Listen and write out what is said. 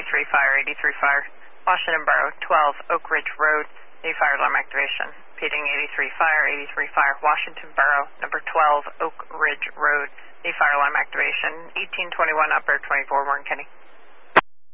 83 fire, 83 fire. Washington Borough, 12 Oak Ridge Road, new fire alarm activation. Repeating 83 fire, 83 fire. Washington Borough, number 12 Oak Ridge Road, new fire alarm activation. 1821 Upper 24 Warren County.